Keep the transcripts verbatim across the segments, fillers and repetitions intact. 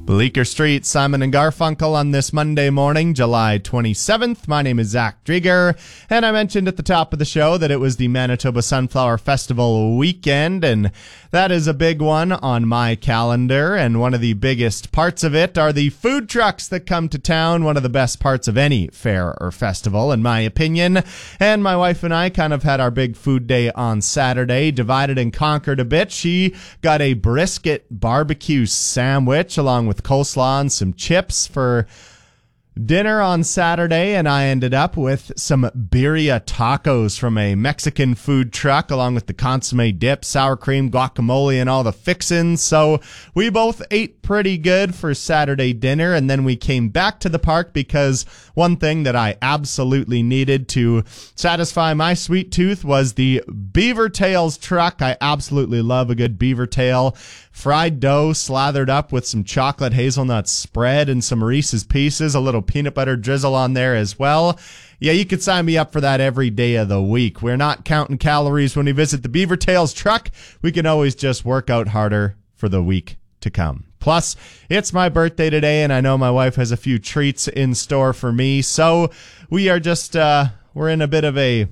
Bleecker Street, Simon and Garfunkel on this Monday morning, July twenty-seventh. My name is Zach Drieger, and I mentioned at the top of the show that it was the Manitoba Sunflower Festival weekend, and that is a big one on my calendar, and one of the biggest parts of it are the food trucks that come to town, one of the best parts of any fair or festival, in my opinion. And my wife and I kind of had our big food day on Saturday, divided and conquered a bit. She got a brisket barbecue sandwich along with with coleslaw and some chips for dinner on Saturday, and I ended up with some birria tacos from a Mexican food truck, along with the consomme dip, sour cream, guacamole, and all the fixins. So we both ate pretty good for Saturday dinner, and then we came back to the park because one thing that I absolutely needed to satisfy my sweet tooth was the Beaver Tails truck. I absolutely love a good beaver tail. Fried dough slathered up with some chocolate hazelnut spread and some Reese's Pieces, a little peanut butter drizzle on there as well. Yeah, you could sign me up for that every day of the week. We're not counting calories when we visit the Beaver Tails truck. We can always just work out harder for the week to come. Plus, it's my birthday today, and I know my wife has a few treats in store for me. So we are just, uh, we're in a bit of a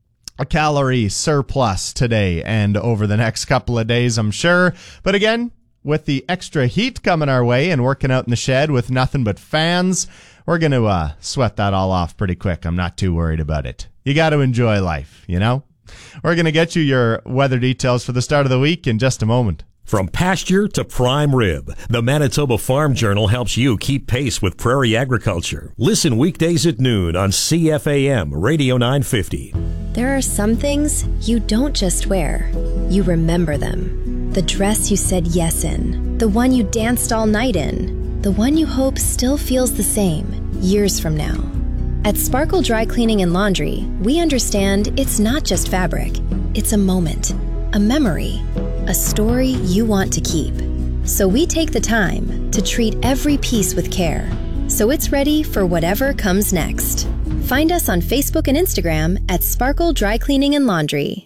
a calorie surplus today and over the next couple of days, I'm sure. But again, with the extra heat coming our way and working out in the shed with nothing but fans, we're going to uh, sweat that all off pretty quick. I'm not too worried about it. You got to enjoy life, you know? We're going to get you your weather details for the start of the week in just a moment. From pasture to prime rib, the Manitoba Farm Journal helps you keep pace with prairie agriculture. Listen weekdays at noon on C F A M Radio nine fifty. There are some things you don't just wear, you remember them. The dress you said yes in, the one you danced all night in, the one you hope still feels the same years from now. At Sparkle Dry Cleaning and Laundry, we understand it's not just fabric, it's a moment, a memory, a story you want to keep. So we take the time to treat every piece with care, so it's ready for whatever comes next. Find us on Facebook and Instagram at Sparkle Dry Cleaning and Laundry.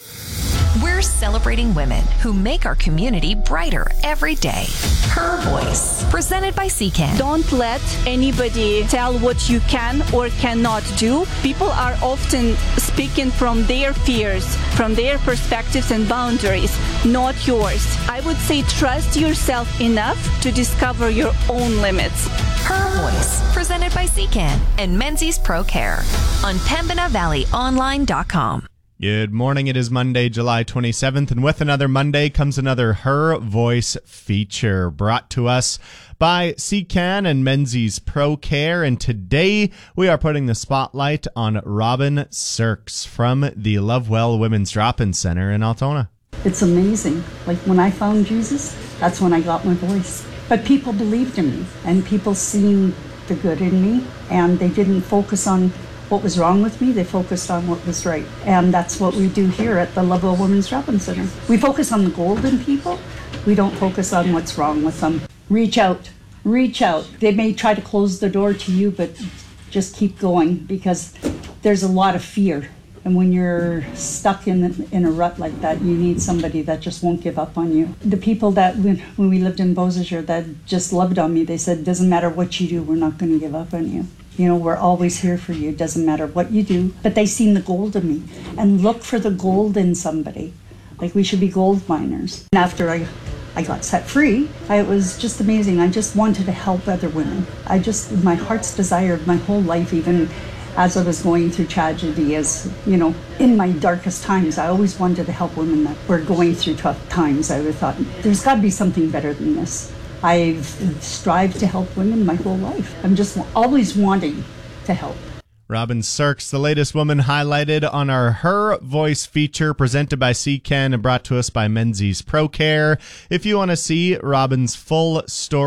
We're celebrating women who make our community brighter every day. Her Voice, presented by C C A N. Don't let anybody tell what you can or cannot do. People are often speaking from their fears, from their perspectives and boundaries, not yours. I would say trust yourself enough to discover your own limits. Her Voice, presented by C C A N and Menzies Pro Care on Pembina Valley Online dot com. Good morning. It is Monday, July twenty-seventh, and with another Monday comes another Her Voice feature brought to us by C C A N and Menzies Pro Care. And today we are putting the spotlight on Robin Sirks from the Lovewell Women's Drop-In Center in Altona. It's amazing. Like when I found Jesus, that's when I got my voice. But people believed in me, and people seen the good in me, and they didn't focus on what was wrong with me. They focused on what was right. And that's what we do here at the Lovewell Women's Drop-In Center. We focus on the gold in people. We don't focus on what's wrong with them. Reach out. Reach out. They may try to close the door to you, but just keep going, because there's a lot of fear. And when you're stuck in in a rut like that, you need somebody that just won't give up on you. The people that, when, when we lived in Beausejour, that just loved on me, they said, doesn't matter what you do, we're not going to give up on you. You know, we're always here for you. It doesn't matter what you do. But they seen the gold in me. And look for the gold in somebody. Like, we should be gold miners. And after I, I got set free, I, it was just amazing. I just wanted to help other women. I just, my heart's desire, my whole life, even as I was going through tragedy, as, you know, in my darkest times, I always wanted to help women that were going through tough times. I thought, there's got to be something better than this. I've strived to help women my whole life. I'm just always wanting to help. Robin Sirks, the latest woman highlighted on our Her Voice feature presented by C C A N and brought to us by Menzies Pro Care. If you want to see Robin's full story,